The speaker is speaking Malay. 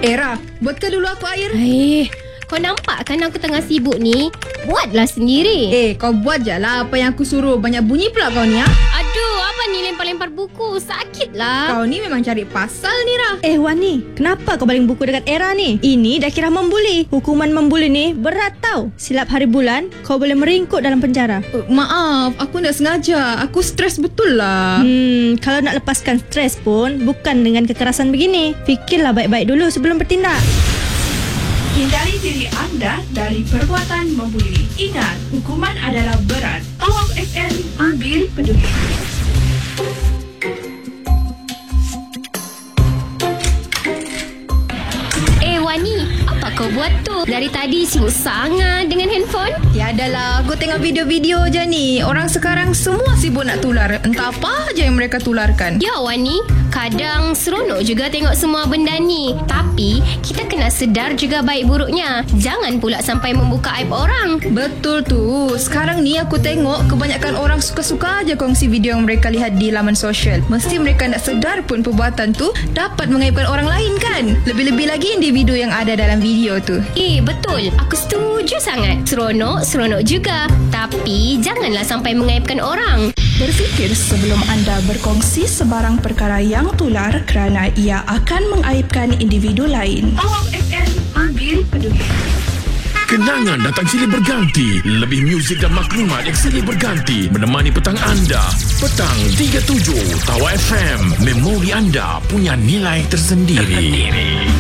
Era, buatkan dulu aku air. Kau nampak kan aku tengah sibuk ni? Buatlah sendiri. Kau buat je lah apa yang aku suruh. Banyak bunyi pula kau ni, ha? Aduh, apa ni lempar-lempar buku? Sakit lah. Kau ni memang cari pasal ni, Ra. Wani, kenapa kau baling buku dekat Era ni? Ini dah kira membuli. Hukuman membuli ni berat tau. Silap hari bulan, kau boleh meringkuk dalam penjara. Maaf, aku tak sengaja. Aku stres betul lah. Kalau nak lepaskan stres pun bukan dengan kekerasan begini. Fikirlah baik-baik dulu sebelum bertindak. Hindari diri anda dari perbuatan membuli. Ingat, hukuman adalah berat. Awak FM, ambil peduli. Wani, apa kau buat tu? Dari tadi sibuk sangat dengan handphone. Tiadalah, aku tengok video-video je ni. Orang sekarang semua sibuk nak tular. Entah apa aja yang mereka tularkan. Ya Wani, kadang seronok juga tengok semua benda ni. Tapi, kita kena sedar juga baik buruknya. Jangan pula sampai membuka aib orang. Betul tu. Sekarang ni aku tengok kebanyakan orang suka-suka aja kongsi video yang mereka lihat di laman sosial. Mesti mereka nak sedar pun perbuatan tu dapat mengaibkan orang lain kan? Lebih-lebih lagi individu yang ada dalam video tu. Betul. Aku setuju sangat. Seronok juga. Tapi, janganlah sampai mengaibkan orang. Berfikir sebelum anda berkongsi sebarang perkara yang tular kerana ia akan mengaibkan individu lain. Awak FM, ambil peduli. Kenangan datang silih berganti. Lebih muzik dan maklumat yang silih berganti menemani petang anda. Petang 37 Tawa FM. Memori anda punya nilai tersendiri.